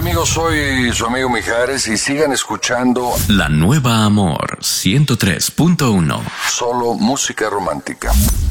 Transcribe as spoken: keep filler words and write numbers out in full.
amigos? Soy su amigo Mijares y sigan escuchando La Nueva Amor ciento tres punto uno. Solo música romántica.